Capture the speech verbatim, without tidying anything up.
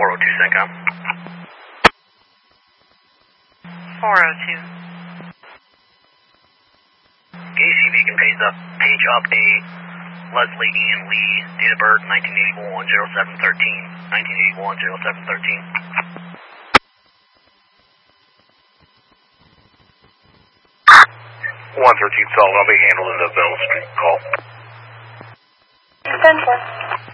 four oh two CENTCOM. four oh two. A C Beacon pays up, page up a Leslie Ian Lee, date of birth nineteen eighty-one, oh seven thirteen, nineteen eighty-one, oh seven thirteen. one thirteen Solid, I'll be handling the Bell Street call. ten four.